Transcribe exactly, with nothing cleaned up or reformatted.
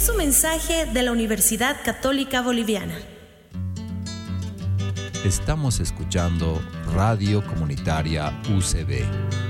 Es un mensaje de la Universidad Católica Boliviana. Estamos escuchando Radio Comunitaria U C B.